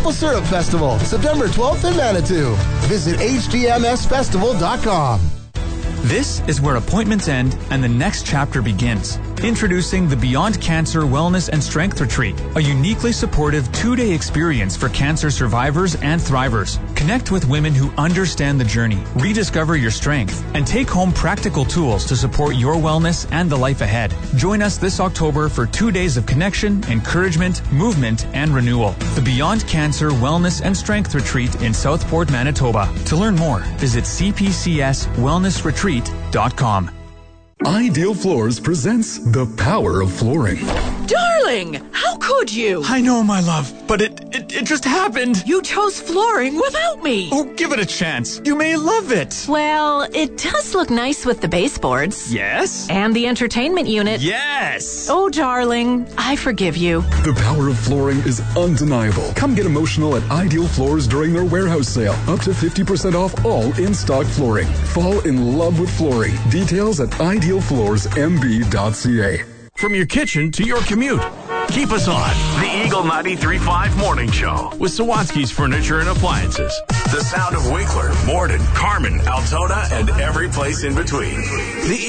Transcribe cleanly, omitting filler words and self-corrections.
Maple Syrup Festival, September 12th in Manitou. Visit hdmsfestival.com. This is where appointments end and the next chapter begins. Introducing the Beyond Cancer Wellness and Strength Retreat, a uniquely supportive 2-day experience for cancer survivors and thrivers. Connect with women who understand the journey, rediscover your strength, and take home practical tools to support your wellness and the life ahead. Join us this October for 2 days of connection, encouragement, movement, and renewal. The Beyond Cancer Wellness and Strength Retreat in Southport, Manitoba. To learn more, visit cpcswellnessretreat.com. Ideal Floors presents The Power of Flooring. Darling, how could you? I know, my love, but it just happened. You chose flooring without me. Oh, give it a chance. You may love it. Well, it does look nice with the baseboards. Yes. And the entertainment unit. Yes. Oh, darling, I forgive you. The power of flooring is undeniable. Come get emotional at Ideal Floors during their warehouse sale. Up to 50% off all in-stock flooring. Fall in love with flooring. Details at idealfloorsmb.ca. From your kitchen to your commute, keep us on the Eagle 93.5 Morning Show with Sawatsky's Furniture and Appliances. The sound of Winkler, Morden, Carmen, Altona, and every place in between. The